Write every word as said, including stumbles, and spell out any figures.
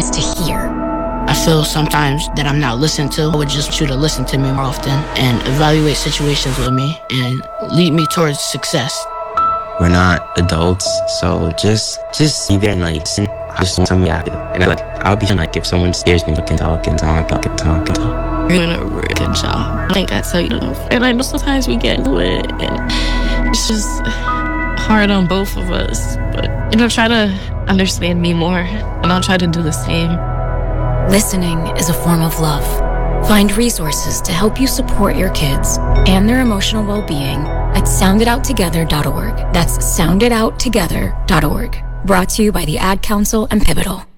is to hear. I feel sometimes that I'm not listened to. I would just want you to listen to me more often and evaluate situations with me and lead me towards success. We're not adults, so just just be there and like listen. I just want somebody active. And I, like I'll be like if someone scares me, I can talk and talk, talk and talk and talk. You're doing a really good job. I think I tell you enough. And I know sometimes we get into it and it's just hard on both of us. But you know, try to understand me more and I'll try to do the same. Listening is a form of love. Find resources to help you support your kids and their emotional well-being at sound it out together dot org. That's sound it out together dot org. Brought to you by the Ad Council and Pivotal.